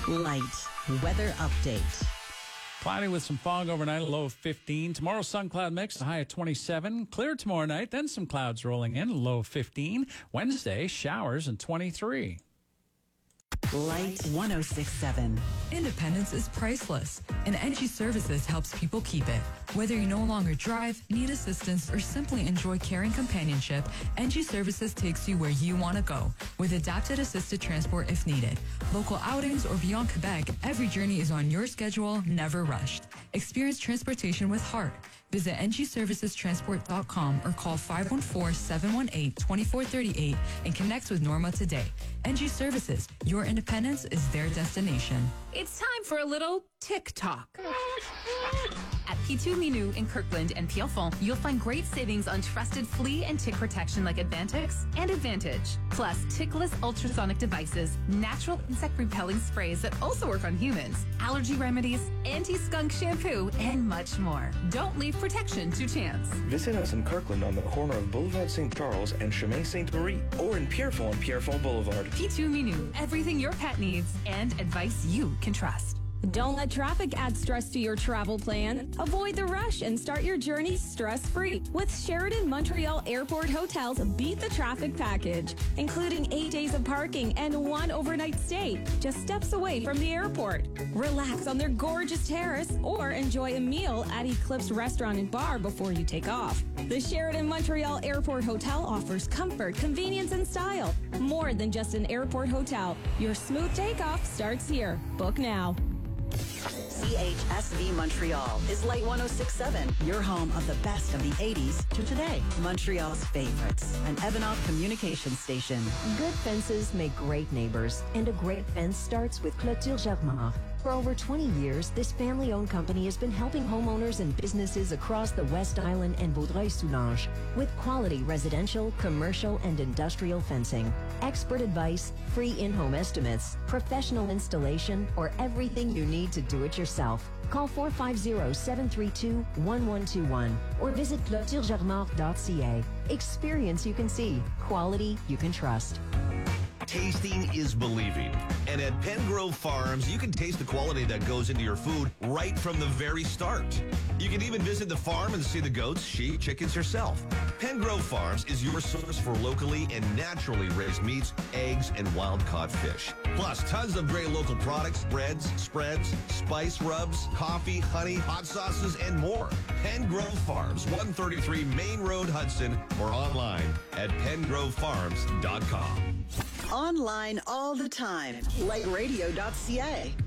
Light weather update. Cloudy with some fog overnight, a low of 15. Tomorrow, sun cloud mix, a high of 27. Clear tomorrow night, then some clouds rolling in, a low of 15. Wednesday, showers and 23. Light 106.7. Independence is priceless, and NG Services helps people keep it. Whether you no longer drive, need assistance, or simply enjoy caring companionship, NG Services takes you where you want to go, with adapted assisted transport if needed. Local outings or beyond Quebec, every journey is on your schedule, never rushed. Experience transportation with heart. Visit ngservicestransport.com or call 514-718-2438 and connect with Norma today. NG Services, your independence is their destination. It's time for a little TikTok. At P2 Minou in Kirkland and Pierrefonds, you'll find great savings on trusted flea and tick protection like Advantix and Advantage. Plus, tickless ultrasonic devices, natural insect repelling sprays that also work on humans, allergy remedies, anti-skunk shampoo, and much more. Don't leave protection to chance. Visit us in Kirkland on the corner of Boulevard St. Charles and Chemin Sainte-Marie, or in Pierrefonds on Pierrefonds Boulevard. P2 Minou, everything your pet needs and advice you can trust. Don't let traffic add stress to your travel plan. Avoid the rush and start your journey stress-free with Sheraton Montreal Airport Hotels Beat the Traffic package, including 8 days of parking and 1 overnight stay, just steps away from the airport. Relax on their gorgeous terrace or enjoy a meal at Eclipse Restaurant and Bar before you take off. The Sheraton Montreal Airport Hotel offers comfort, convenience, and style. More than just an airport hotel. Your smooth takeoff starts here. Book now. CHSV Montreal is Light 106.7, your home of the best of the 80s to today. Montreal's favorites, an Evanov communication station. Good fences make great neighbors, and a great fence starts with Clôture Germard. For over 20 years, this family-owned company has been helping homeowners and businesses across the West Island and Vaudreuil-Soulanges with quality residential, commercial, and industrial fencing. Expert advice, free in-home estimates, professional installation, or everything you need to do it yourself. Call 450-732-1121 or visit clôturegermard.ca. Experience you can see, quality you can trust. Tasting is believing. And at Pengrove Farms, you can taste the quality that goes into your food right from the very start. You can even visit the farm and see the goats, sheep, chickens yourself. Pengrove Farms is your source for locally and naturally raised meats, eggs, and wild-caught fish. Plus, tons of great local products, breads, spreads, spice rubs, coffee, honey, hot sauces, and more. Pengrove Farms, 133 Main Road, Hudson, or online at pengrovefarms.com. Online all the time. Lightradio.ca.